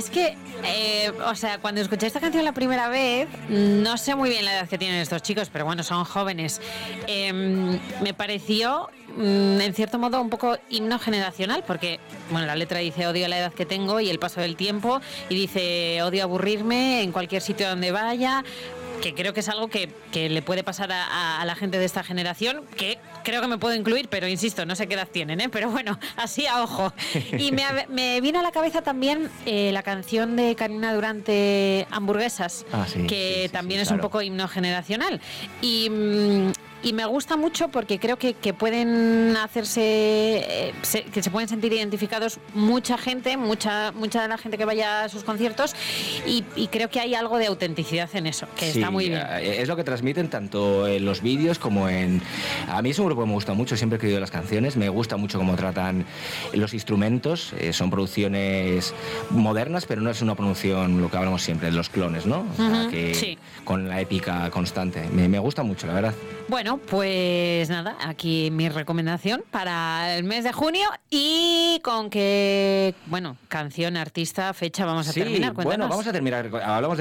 es que, cuando escuché esta canción la primera vez, no sé muy bien la edad que tienen estos chicos, pero bueno, son jóvenes. Me pareció, en cierto modo, un poco himno generacional, porque, bueno, la letra dice odio la edad que tengo y el paso del tiempo, y dice odio aburrirme en cualquier sitio donde vaya, que creo que es algo que le puede pasar a la gente de esta generación, que creo que me puedo incluir, pero insisto, no sé qué edad tienen, pero bueno, así a ojo. Y me vino a la cabeza también la canción de Karina Durante, Hamburguesas, que también es un poco himno generacional. Y me gusta mucho porque creo que pueden hacerse, que se pueden sentir identificados mucha gente, mucha de la gente que vaya a sus conciertos, y creo que hay algo de autenticidad en eso, que está muy bien. Es lo que transmiten tanto en los vídeos como en... A mí es un grupo que me gusta mucho, siempre que he oído las canciones, me gusta mucho cómo tratan los instrumentos, son producciones modernas, pero no es una producción, lo que hablamos siempre, de los clones, ¿no? O sea, que con la épica constante. Me gusta mucho, la verdad. Bueno, pues nada, aquí mi recomendación para el mes de junio. Y con qué, canción, artista, fecha vamos a terminar. Cuéntanos. Bueno, vamos a terminar. Hablamos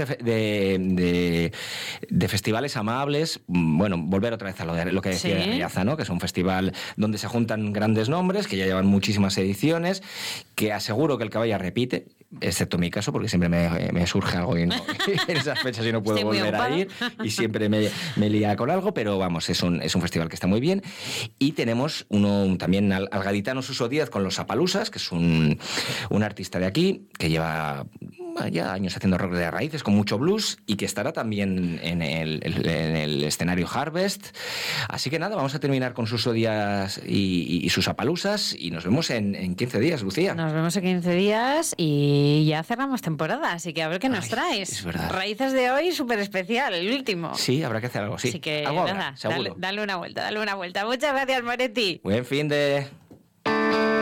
de festivales amables. Bueno, volver otra vez a lo que decía de Riaza, ¿no? Que es un festival donde se juntan grandes nombres, que ya llevan muchísimas ediciones, que aseguro que el que vaya repite, excepto mi caso, porque siempre me surge algo y no, en esas fechas yo no puedo volver a ir, y siempre me lía con algo, pero vamos, es un festival que está muy bien. Y tenemos también al gaditano Suso Díaz con los Apalousas, que es un artista de aquí, que lleva ya años haciendo rock de raíces, con mucho blues, y que estará también en el escenario Harvest. Así que nada, vamos a terminar con Suso Díaz y sus Apalousas, y nos vemos en 15 días, Lucía. Nos vemos en 15 días y ya cerramos temporada, así que a ver qué nos traes. Es verdad. Raíces de hoy, súper especial, el último. Sí, habrá que hacer algo, sí. Así que algo nada, habrá, seguro. Dale una vuelta. Muchas gracias, Moretti. Buen fin de...